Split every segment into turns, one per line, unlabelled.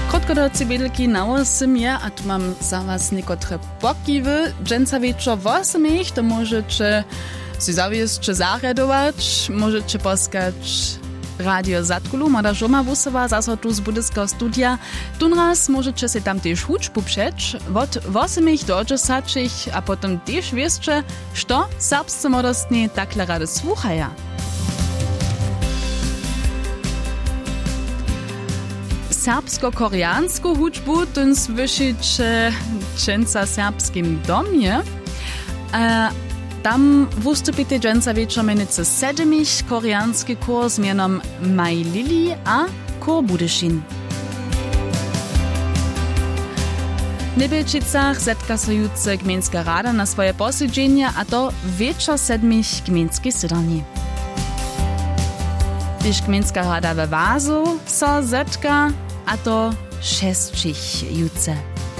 Krótko do cybelki nałosym ja, a tu mam za was niekotre pokiwy. Dżęca wieczor w 8, to możecie si zawiesť czy zarjadować, możecie poskać Radio Zatkulu, mada żoma wusowa, zaso tu z budyskiego studia. Tunraz możecie się tam też huczbu przeć, od 8 do 10, a potem też wieszcie, što serbscy modostni takle rady słuchaja. Serbsko-koreanską huczbu tun słyszycie dżęca serbskim domie. Tam wystupite dżęca wieczor mienice 7 koreanski kurs z mianom Mai Lili a Kor Budyszin. W Nebelčicach zetka so jutce gmieńska rada na swoje posiedzenia, a to wieczor 7 gmieńskiej sydorni. Tyż gmieńska rada we Wazu so zetka, a to 6 jutce.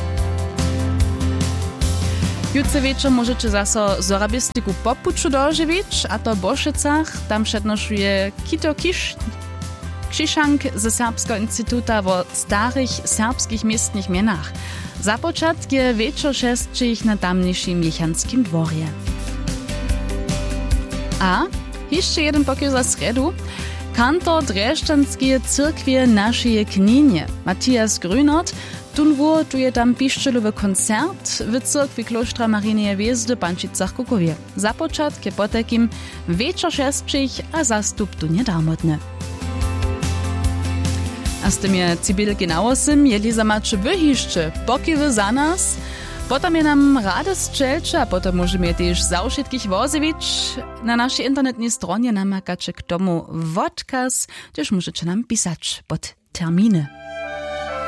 Jutce wieczor możecie zaso zorabistyku popuczu dożywić, a to w Boszycach. Tam przednoszuje Kito Krzyszank ze Serbskiego Instytuta o starych serbskich miestnych mienach. Za początek je wieczor 6 na tamniejszym Jechanskim dworze. A jeszcze jeden pokój za sredu. Kantor Dreszczanskiej cyrkwie naszej Kninie, Matthias Grünert, tunwo tu je tam piszczelowy koncert w cyrkwi Klostra Marynie Wiezdy Pančicach Kukowie. Za początek je potekim wieczor 6, a zastup tu niedarmotny. A z tym je cybelki na 8, jeli za macie wyhiszcze, pokiwy za nas. Potem je nam rady strzelcze, a potem możemy też za wszystkich wozywić. Na naszej internetnej stronie namakacie k tomu wodkaz, też możecie nam pisać pod terminy.